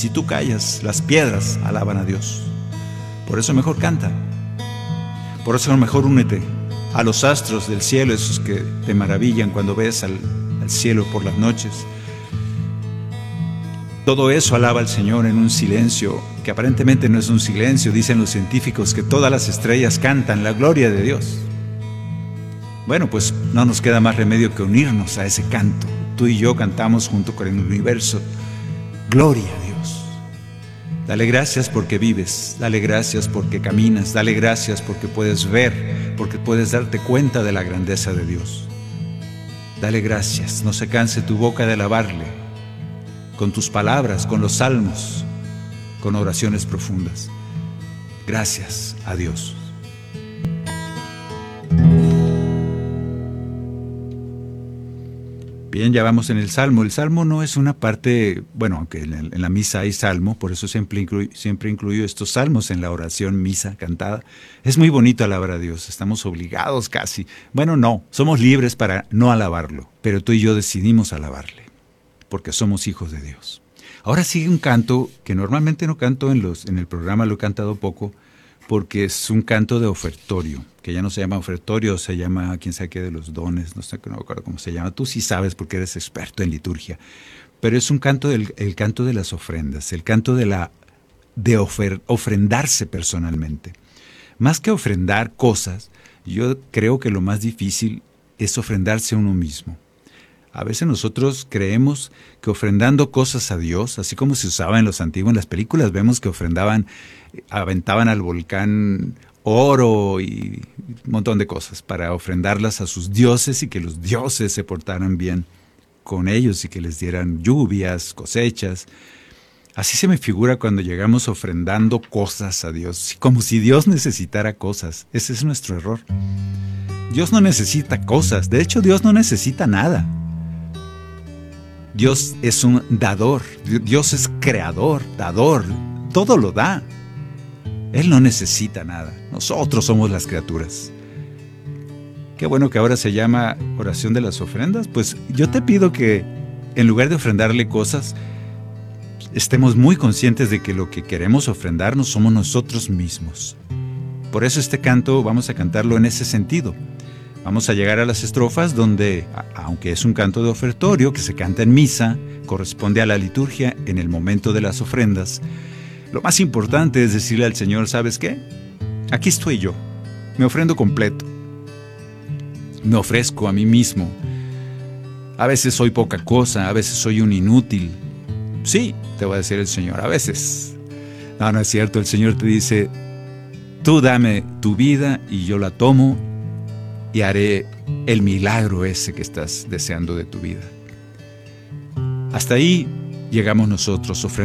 si tú callas, las piedras alaban a Dios. Por eso mejor canta. Por eso mejor únete a los astros del cielo, esos que te maravillan cuando ves al cielo por las noches. Todo eso alaba al Señor en un silencio que aparentemente no es un silencio. Dicen los científicos que todas las estrellas cantan la gloria de Dios. Bueno, pues no nos queda más remedio que unirnos a ese canto. Tú y yo cantamos junto con el universo. Gloria a Dios. Dale gracias porque vives. Dale gracias porque caminas. Dale gracias porque puedes ver, porque puedes darte cuenta de la grandeza de Dios. Dale gracias. No se canse tu boca de alabarle. Con tus palabras, con los salmos, con oraciones profundas. Gracias a Dios. Bien, ya vamos en el Salmo. El Salmo no es una parte, bueno, aunque en la misa hay Salmo, por eso siempre incluyo estos salmos en la oración misa cantada. Es muy bonito alabar a Dios, estamos obligados casi. Bueno, no, somos libres para no alabarlo, pero tú y yo decidimos alabarle, porque somos hijos de Dios. Ahora sigue un canto que normalmente no canto en el programa, lo he cantado poco, porque es un canto de ofertorio, que ya no se llama ofertorio, se llama quién sabe qué de los dones, no sé, no me acuerdo cómo se llama. Tú sí sabes porque eres experto en liturgia, pero es un canto el canto de las ofrendas, el canto de ofrendarse personalmente. Más que ofrendar cosas, yo creo que lo más difícil es ofrendarse a uno mismo. A veces nosotros creemos que ofrendando cosas a Dios, así como se usaba en los antiguos, en las películas vemos que aventaban al volcán oro y un montón de cosas para ofrendarlas a sus dioses y que los dioses se portaran bien con ellos y que les dieran lluvias, cosechas. Así se me figura cuando llegamos ofrendando cosas a Dios, como si Dios necesitara cosas. Ese es nuestro error. Dios no necesita cosas, de hecho Dios no necesita nada. Dios es un dador, Dios es creador, dador, todo lo da. Él no necesita nada, nosotros somos las criaturas. Qué bueno que ahora se llama oración de las ofrendas. Pues yo te pido que en lugar de ofrendarle cosas, estemos muy conscientes de que lo que queremos ofrendarnos somos nosotros mismos. Por eso este canto vamos a cantarlo en ese sentido. Vamos a llegar a las estrofas donde, aunque es un canto de ofertorio que se canta en misa, corresponde a la liturgia en el momento de las ofrendas. Lo más importante es decirle al Señor, ¿sabes qué? Aquí estoy yo, me ofrendo completo. Me ofrezco a mí mismo. A veces soy poca cosa, a veces soy un inútil. Sí, te va a decir el Señor, a veces. No es cierto, el Señor te dice, tú dame tu vida y yo la tomo y haré el milagro ese que estás deseando de tu vida. Hasta ahí llegamos nosotros, ofrendando.